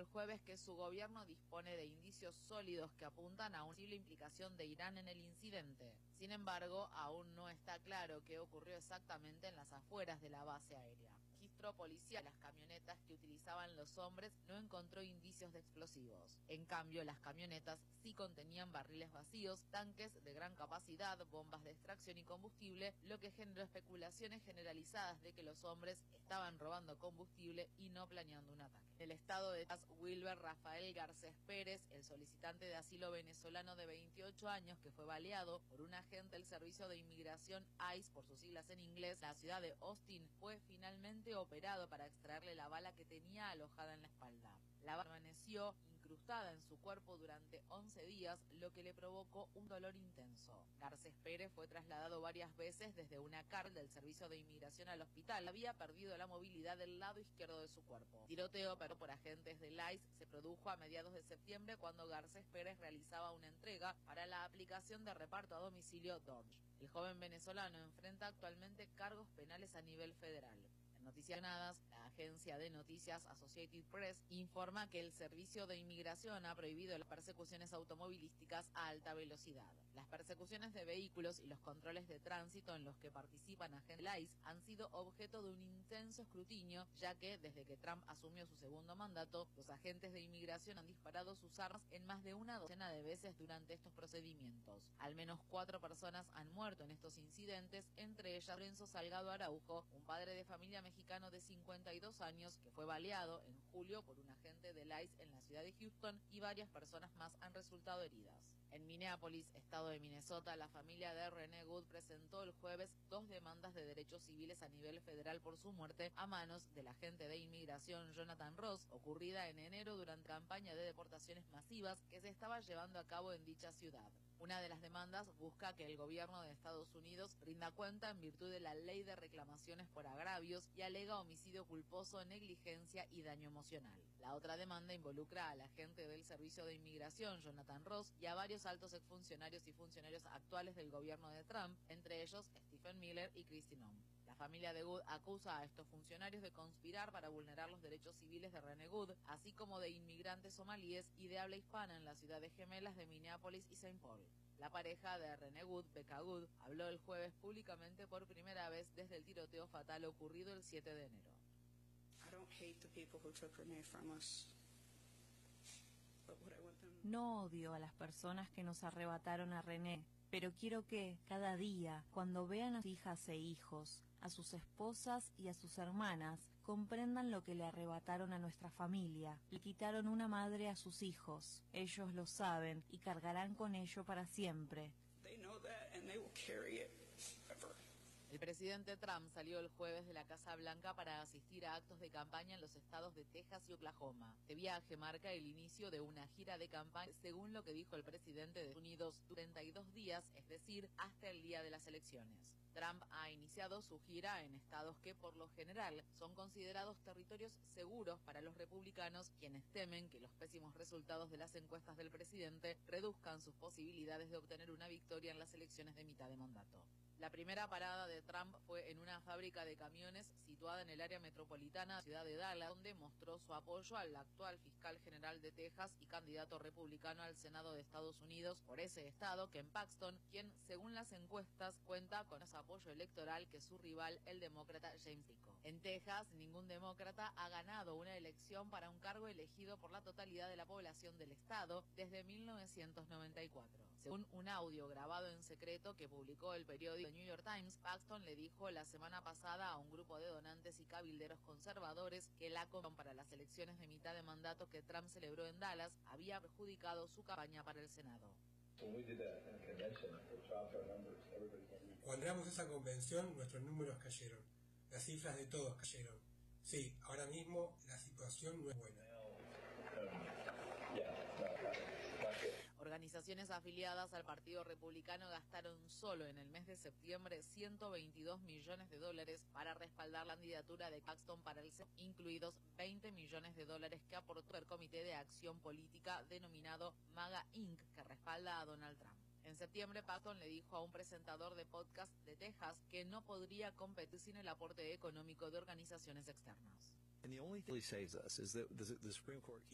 jueves que su gobierno dispone de indicios sólidos que apuntan a una posible implicación de Irán en el incidente. Sin embargo, aún no está claro qué ocurrió exactamente en las afueras de la base aérea. El registro policial de las camionetas que utilizaban los hombres no encontró indicios de explosivos. En cambio, las camionetas sí contenían barriles vacíos, tanques de gran capacidad, bombas de extracción y combustible, lo que generó especulaciones generalizadas de que los hombres estaban robando combustible y no planeando un ataque. En el estado de Texas, Wilber Rafael Garcés Pérez, el solicitante de asilo venezolano de 28 años que fue baleado por un agente del Servicio de Inmigración ICE, por sus siglas en inglés, la ciudad de Austin, fue finalmente operado para extraerle la bala que tenía alojada en la espalda. La bala permaneció incrustada en su cuerpo durante 11 días, lo que le provocó un dolor intenso. Garcés Pérez fue trasladado varias veces desde una cárcel del Servicio de Inmigración al hospital. Había perdido la movilidad del lado izquierdo de su cuerpo. El tiroteo, pero por agentes del ICE, se produjo a mediados de septiembre cuando Garcés Pérez realizaba una entrega para la aplicación de reparto a domicilio DoorDash. El joven venezolano enfrenta actualmente cargos penales a nivel federal. En Noticias Nadas, la agencia de noticias Associated Press informa que el Servicio de Inmigración ha prohibido las persecuciones automovilísticas a alta velocidad. Las persecuciones de vehículos y los controles de tránsito en los que participan agentes del ICE han sido objeto de un intenso escrutinio, ya que desde que Trump asumió su segundo mandato, los agentes de inmigración han disparado sus armas en más de una docena de veces durante estos procedimientos. Al menos 4 personas han muerto en estos incidentes, entre ellas Lorenzo Salgado Araujo, un padre de familia mexicano de 52 años que fue baleado en julio por un agente del ICE en la ciudad de Houston, y varias personas más han resultado heridas. En Minneapolis, estado de Minnesota, la familia de René Good presentó el jueves 2 demandas de derechos civiles a nivel federal por su muerte a manos del agente de inmigración Jonathan Ross, ocurrida en enero durante la campaña de deportaciones masivas que se estaba llevando a cabo en dicha ciudad. Una de las demandas busca que el gobierno de Estados Unidos rinda cuenta en virtud de la ley de reclamaciones por agravios y alega homicidio culposo, negligencia y daño emocional. La otra demanda involucra al agente del Servicio de Inmigración, Jonathan Ross, y a varios altos exfuncionarios y funcionarios actuales del gobierno de Trump, entre ellos Stephen Miller y Kristi Noem. La familia de Good acusa a estos funcionarios de conspirar para vulnerar los derechos civiles de René Good, así como de inmigrantes somalíes y de habla hispana en las ciudades gemelas de Minneapolis y St. Paul. La pareja de René Good, Becca Good, habló el jueves públicamente por primera vez desde el tiroteo fatal ocurrido el 7 de enero. No odio a las personas que nos arrebataron a René, pero quiero que, cada día, cuando vean a sus hijas e hijos, a sus esposas y a sus hermanas, comprendan lo que le arrebataron a nuestra familia. Le quitaron una madre a sus hijos. Ellos lo saben y cargarán con ello para siempre. El presidente Trump salió el jueves de la Casa Blanca para asistir a actos de campaña en los estados de Texas y Oklahoma. Este viaje marca el inicio de una gira de campaña, según lo que dijo el presidente de Estados Unidos, 32 días, es decir, hasta el día de las elecciones. Trump ha iniciado su gira en estados que, por lo general, son considerados territorios seguros para los republicanos, quienes temen que los pésimos resultados de las encuestas del presidente reduzcan sus posibilidades de obtener una victoria en las elecciones de mitad de mandato. La primera parada de Trump fue en una fábrica de camiones situada en el área metropolitana de la ciudad de Dallas, donde mostró su apoyo al actual fiscal general de Texas y candidato republicano al Senado de Estados Unidos por ese estado, Ken Paxton, quien, según las encuestas, cuenta con más apoyo electoral que su rival, el demócrata James Rico. En Texas, ningún demócrata ha ganado una elección para un cargo elegido por la totalidad de la población del estado desde 1994. Según un audio grabado en secreto que publicó el periódico The New York Times, Paxton le dijo la semana pasada a un grupo de donantes y cabilderos conservadores que la comisión para las elecciones de mitad de mandato que Trump celebró en Dallas había perjudicado su campaña para el Senado. Cuando éramos esa convención, nuestros números cayeron. Las cifras de todos cayeron. Sí, ahora mismo la situación no es buena. Organizaciones afiliadas al Partido Republicano gastaron solo en el mes de septiembre $122 millones para respaldar la candidatura de Paxton para el Senado, incluidos $20 millones que aportó el Comité de Acción Política denominado MAGA Inc., que respalda a Donald Trump. En septiembre, Paxton le dijo a un presentador de podcast de Texas que no podría competir sin el aporte económico de organizaciones externas.